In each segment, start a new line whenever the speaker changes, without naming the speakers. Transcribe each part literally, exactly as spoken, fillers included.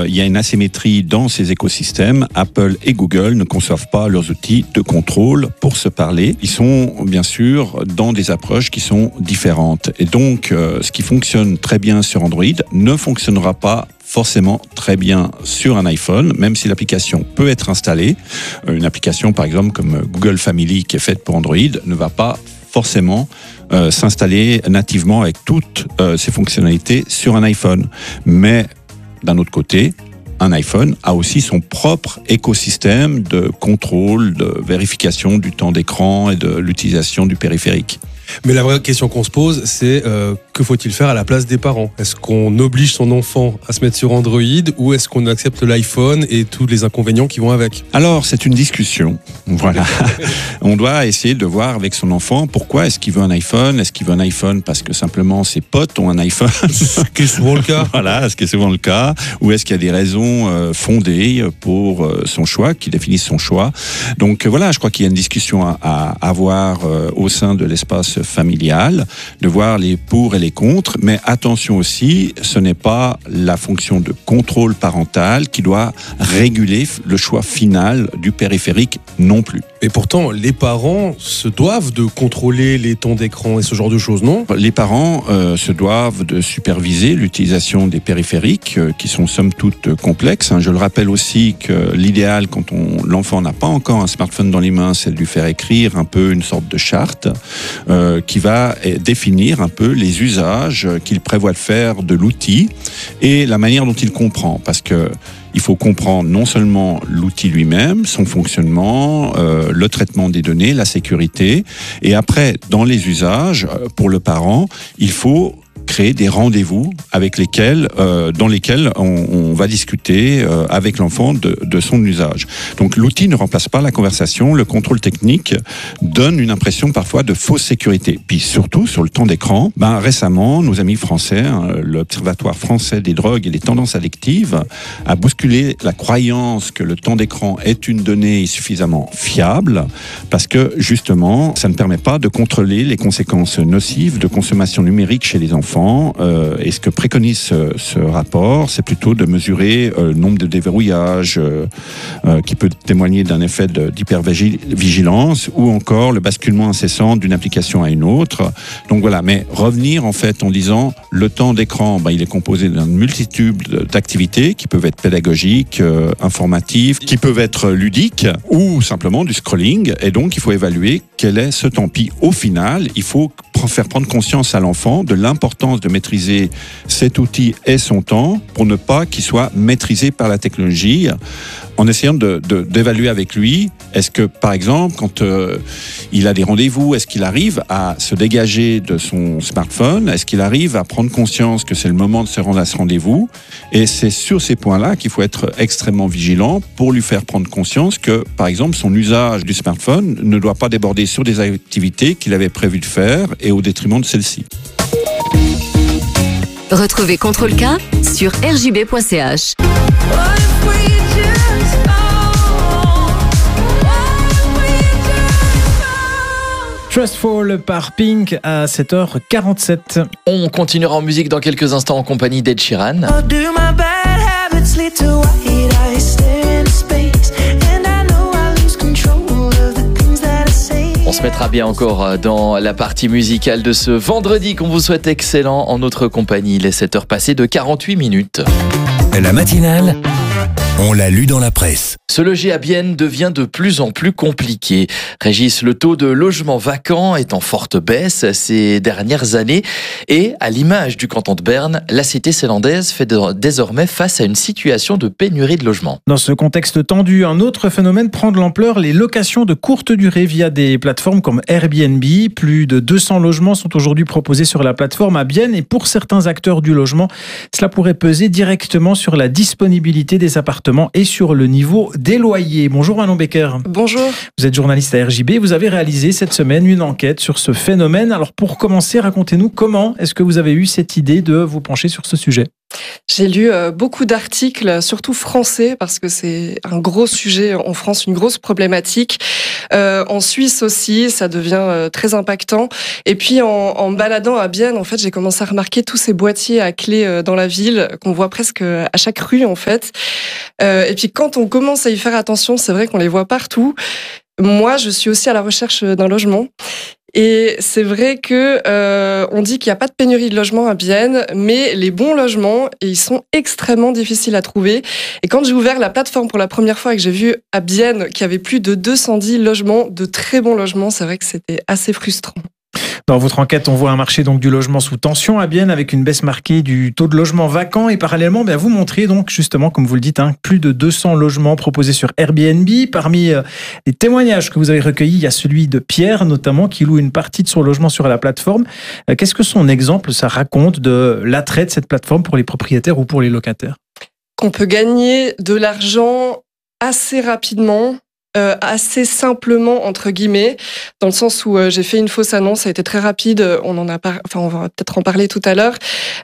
il y a une asymétrie dans ces écosystèmes. Apple et Google ne conçoivent pas leurs outils de contrôle pour se parler. Ils sont bien sûr dans des approches qui sont différentes. Et donc, euh, ce qui fonctionne très bien sur Android ne fonctionnera pas forcément très bien sur un iPhone, même si l'application peut être installée. Une application, par exemple, comme Google Family, qui est faite pour Android, ne va pas forcément euh, s'installer nativement avec toutes euh, ses fonctionnalités sur un iPhone. Mais d'un autre côté, un iPhone a aussi son propre écosystème de contrôle, de vérification du temps d'écran et de l'utilisation du périphérique.
Mais la vraie question qu'on se pose, c'est euh, que faut-il faire à la place des parents ? Est-ce qu'on oblige son enfant à se mettre sur Android ou est-ce qu'on accepte l'iPhone et tous les inconvénients qui vont avec ?
Alors, c'est une discussion. Voilà. On doit essayer de voir avec son enfant pourquoi est-ce qu'il veut un iPhone ? Est-ce qu'il veut un iPhone parce que simplement ses potes ont un iPhone ?
Ce qui est souvent le cas.
Voilà, ce qui est souvent le cas. Ou est-ce qu'il y a des raisons euh, fondées pour euh, son choix, qui définissent son choix ? Donc euh, voilà, je crois qu'il y a une discussion à, à avoir euh, au sein de l'espace familial, de voir les pour et les contre, mais attention aussi, ce n'est pas la fonction de contrôle parental qui doit réguler le choix final du périphérique non plus.
Et pourtant, les parents se doivent de contrôler les temps d'écran et ce genre de choses, non ?
Les parents euh, se doivent de superviser l'utilisation des périphériques euh, qui sont somme toute complexes. Hein. Je le rappelle aussi que l'idéal, quand on, l'enfant n'a pas encore un smartphone dans les mains, c'est de lui faire écrire un peu une sorte de charte euh, qui va définir un peu les usages qu'il prévoit de faire de l'outil et la manière dont il comprend. Parce que il faut comprendre non seulement l'outil lui-même, son fonctionnement, euh, le traitement des données, la sécurité. Et après, dans les usages, pour le parent, il faut créer des rendez-vous avec lesquels, euh, dans lesquels on, on va discuter euh, avec l'enfant de, de son usage. Donc l'outil ne remplace pas la conversation, le contrôle technique donne une impression parfois de fausse sécurité. Puis surtout sur le temps d'écran, ben, récemment nos amis français, hein, l'Observatoire français des drogues et des tendances addictives a bousculé la croyance que le temps d'écran est une donnée suffisamment fiable parce que justement ça ne permet pas de contrôler les conséquences nocives de consommation numérique chez les enfants. Euh, et ce que préconise ce, ce rapport, c'est plutôt de mesurer euh, le nombre de déverrouillages euh, euh, qui peut témoigner d'un effet de, d'hypervigilance ou encore le basculement incessant d'une application à une autre. Donc voilà, mais revenir en fait en disant le temps d'écran, ben, il est composé d'une multitude d'activités qui peuvent être pédagogiques, euh, informatives, qui peuvent être ludiques ou simplement du scrolling. Et donc il faut évaluer quel est ce temps. Puis au final, il faut faire prendre conscience à l'enfant de l'importance de maîtriser cet outil et son temps pour ne pas qu'il soit maîtrisé par la technologie, en essayant de, de, d'évaluer avec lui, est-ce que par exemple quand euh, il a des rendez-vous, est-ce qu'il arrive à se dégager de son smartphone, est-ce qu'il arrive à prendre conscience que c'est le moment de se rendre à ce rendez-vous, et c'est sur ces points-là qu'il faut être extrêmement vigilant pour lui faire prendre conscience que par exemple son usage du smartphone ne doit pas déborder sur des activités qu'il avait prévu de faire et au détriment de celles-ci.
Retrouvez Contrôle K sur r j b point c h.
Trustful par Pink à sept heures quarante-sept.
On continuera en musique dans quelques instants en compagnie d'Ed Sheeran. On se mettra bien encore dans la partie musicale de ce vendredi qu'on vous souhaite excellent en notre compagnie. Il est sept heures passées de quarante-huit minutes.
La matinale, on l'a lu dans la presse.
Se loger à Bienne devient de plus en plus compliqué. Régis, le taux de logements vacants est en forte baisse ces dernières années et, à l'image du canton de Berne, la cité zélandaise fait de, désormais face à une situation de pénurie de logements.
Dans ce contexte tendu, un autre phénomène prend de l'ampleur, les locations de courte durée via des plateformes comme Airbnb. Plus de deux cents logements sont aujourd'hui proposés sur la plateforme à Bienne et pour certains acteurs du logement, cela pourrait peser directement sur la disponibilité des appartements et sur le niveau des loyers. Bonjour Manon Becker.
Bonjour.
Vous êtes journaliste à R J B. Vous avez réalisé cette semaine une enquête sur ce phénomène. Alors pour commencer, racontez-nous comment est-ce que vous avez eu cette idée de vous pencher sur ce sujet ?
J'ai lu euh, beaucoup d'articles, surtout français, parce que c'est un gros sujet en France, une grosse problématique. Euh, en Suisse aussi, ça devient euh, très impactant. Et puis en, en me baladant à Bienne, en fait, j'ai commencé à remarquer tous ces boîtiers à clés euh, dans la ville qu'on voit presque à chaque rue, en fait. Euh, et puis quand on commence à y faire attention, c'est vrai qu'on les voit partout. Moi, je suis aussi à la recherche d'un logement. Et c'est vrai que euh, on dit qu'il n'y a pas de pénurie de logements à Bienne, mais les bons logements, ils sont extrêmement difficiles à trouver. Et quand j'ai ouvert la plateforme pour la première fois et que j'ai vu à Bienne qu'il y avait plus de deux cent dix logements, de très bons logements, c'est vrai que c'était assez frustrant.
Dans votre enquête, on voit un marché donc du logement sous tension à Bienne avec une baisse marquée du taux de logement vacant et parallèlement, bien, vous montrez donc justement, comme vous le dites, hein, plus de deux cents logements proposés sur Airbnb. Parmi euh, les témoignages que vous avez recueillis, il y a celui de Pierre notamment qui loue une partie de son logement sur la plateforme. Euh, qu'est-ce que son exemple, ça raconte de l'attrait de cette plateforme pour les propriétaires ou pour les locataires?
Qu'on peut gagner de l'argent assez rapidement. Euh, assez simplement entre guillemets, dans le sens où euh, j'ai fait une fausse annonce, ça a été très rapide, on en a par... enfin on va peut-être en parler tout à l'heure.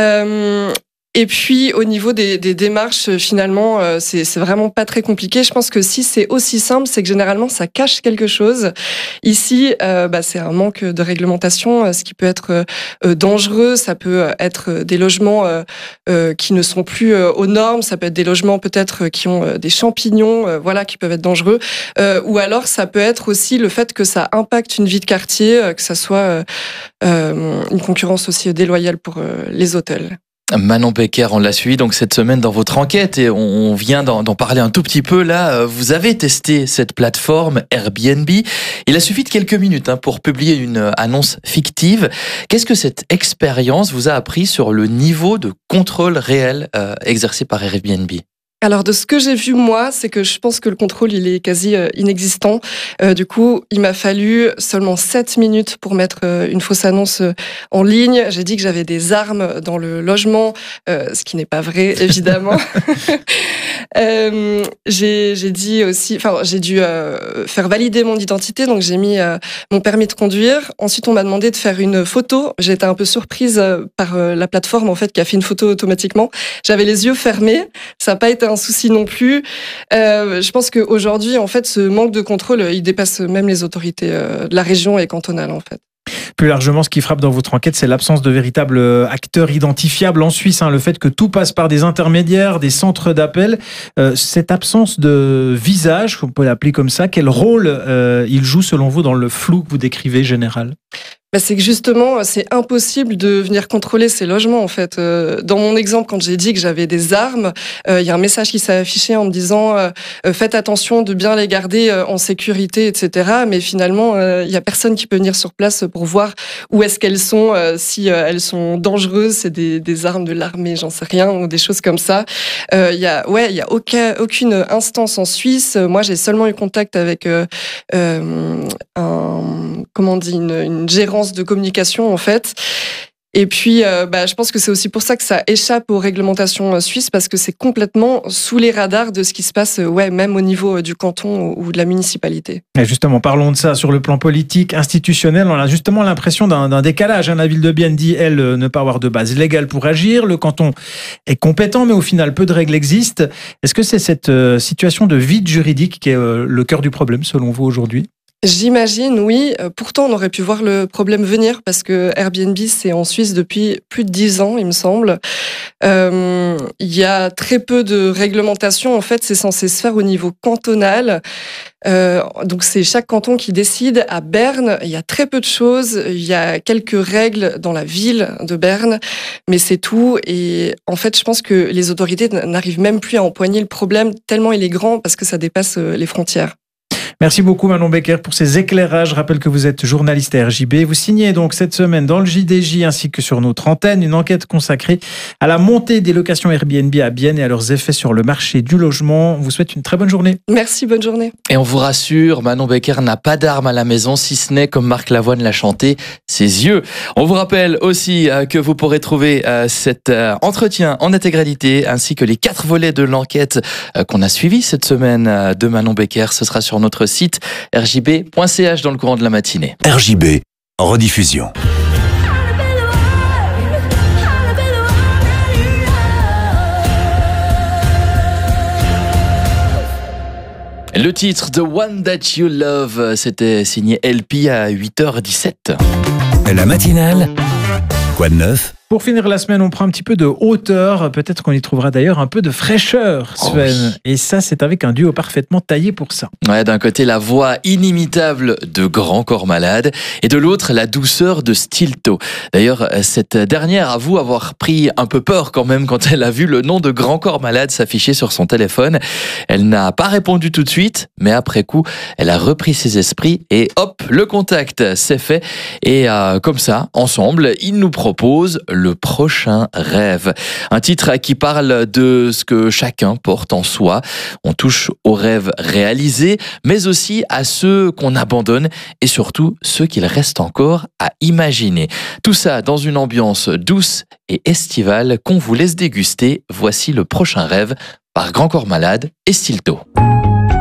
Euh, Et puis au niveau des, des démarches, finalement, euh, c'est, c'est vraiment pas très compliqué. Je pense que si c'est aussi simple, c'est que généralement ça cache quelque chose. Ici, euh, bah, c'est un manque de réglementation, ce qui peut être euh, dangereux. Ça peut être des logements euh, euh, qui ne sont plus euh, aux normes. Ça peut être des logements peut-être qui ont euh, des champignons, euh, voilà, qui peuvent être dangereux. Euh, ou alors ça peut être aussi le fait que ça impacte une vie de quartier, euh, que ça soit euh, euh, une concurrence aussi déloyale pour euh, les hôtels.
Manon Becker, on l'a suivi donc cette semaine dans votre enquête et on vient d'en, d'en parler un tout petit peu là. Vous avez testé cette plateforme Airbnb. Il a suffi de quelques minutes hein, pour publier une annonce fictive. Qu'est-ce que cette expérience vous a appris sur le niveau de contrôle réel euh, exercé par Airbnb ?
Alors de ce que j'ai vu moi, c'est que je pense que le contrôle il est quasi euh, inexistant. Euh, du coup, il m'a fallu seulement sept minutes pour mettre euh, une fausse annonce euh, en ligne. J'ai dit que j'avais des armes dans le logement, euh, ce qui n'est pas vrai évidemment. euh, j'ai, j'ai dit aussi, enfin j'ai dû euh, faire valider mon identité, donc j'ai mis euh, mon permis de conduire. Ensuite, on m'a demandé de faire une photo. J'ai été un peu surprise euh, par euh, la plateforme en fait qui a fait une photo automatiquement. J'avais les yeux fermés, ça n'a pas été un souci non plus. Euh, je pense qu'aujourd'hui, en fait, ce manque de contrôle, il dépasse même les autorités euh, de la région et cantonales, en fait.
Plus largement, ce qui frappe dans votre enquête, c'est l'absence de véritables acteurs identifiables en Suisse. Hein, le fait que tout passe par des intermédiaires, des centres d'appel. Euh, cette absence de visage, on peut l'appeler comme ça, quel rôle euh, il joue selon vous dans le flou que vous décrivez général ?
Bah c'est que justement, c'est impossible de venir contrôler ces logements, en fait. Euh, dans mon exemple, quand j'ai dit que j'avais des armes, euh, il y a un message qui s'est affiché en me disant euh, « Faites attention de bien les garder euh, en sécurité, et cetera » Mais finalement, euh, il y a personne qui peut venir sur place pour voir où est-ce qu'elles sont, euh, si euh, elles sont dangereuses, c'est des, des armes de l'armée, j'en sais rien, ou des choses comme ça. Euh, il y a, ouais, il y a aucun, aucune instance en Suisse. Moi, j'ai seulement eu contact avec euh, euh, un, comment on dit, une, une gérante de communication en fait. Et puis, euh, bah, je pense que c'est aussi pour ça que ça échappe aux réglementations suisses parce que c'est complètement sous les radars de ce qui se passe, ouais, même au niveau du canton ou de la municipalité.
Et justement, parlons de ça sur le plan politique, institutionnel. On a justement l'impression d'un, d'un décalage. La ville de Bienne dit, elle, ne pas avoir de base légale pour agir. Le canton est compétent, mais au final, peu de règles existent. Est-ce que c'est cette situation de vide juridique qui est le cœur du problème, selon vous, aujourd'hui ?
J'imagine, oui. Pourtant, on aurait pu voir le problème venir parce que Airbnb, c'est en Suisse depuis plus de dix ans, il me semble. Euh, il y a très peu de réglementation. En fait, c'est censé se faire au niveau cantonal. Euh, donc, c'est chaque canton qui décide. À Berne, il y a très peu de choses. Il y a quelques règles dans la ville de Berne, mais c'est tout. Et en fait, je pense que les autorités n'arrivent même plus à empoigner le problème tellement il est grand parce que ça dépasse les frontières.
Merci beaucoup Manon Becker pour ces éclairages. Je rappelle que vous êtes journaliste à R J B. Vous signez donc cette semaine dans le J D J ainsi que sur notre antenne une enquête consacrée à la montée des locations Airbnb à Bienne et à leurs effets sur le marché du logement. On vous souhaite une très bonne journée.
Merci, bonne journée.
Et on vous rassure, Manon Becker n'a pas d'arme à la maison, si ce n'est, comme Marc Lavoine l'a chanté, ses yeux. On vous rappelle aussi que vous pourrez trouver cet entretien en intégralité ainsi que les quatre volets de l'enquête qu'on a suivi cette semaine de Manon Becker. Ce sera sur notre site r j b point c h dans le courant de la matinée.
R J B, en rediffusion.
Le titre The One That You Love, c'était signé L P à huit heures dix-sept.
La matinale, quoi de neuf ?
Pour finir la semaine, on prend un petit peu de hauteur. Peut-être qu'on y trouvera d'ailleurs un peu de fraîcheur, Sven.
Oh oui.
Et ça, c'est avec un duo parfaitement taillé pour ça.
Ouais, d'un côté, la voix inimitable de Grand Corps Malade et de l'autre, la douceur de Stilto. D'ailleurs, cette dernière avoue avoir pris un peu peur quand même quand elle a vu le nom de Grand Corps Malade s'afficher sur son téléphone. Elle n'a pas répondu tout de suite, mais après coup, elle a repris ses esprits et hop, le contact s'est fait. Et euh, comme ça, ensemble, ils nous proposent le prochain rêve. Un titre qui parle de ce que chacun porte en soi. On touche aux rêves réalisés, mais aussi à ceux qu'on abandonne et surtout ceux qu'il reste encore à imaginer. Tout ça dans une ambiance douce et estivale qu'on vous laisse déguster. Voici le prochain rêve par Grand Corps Malade et Stilto.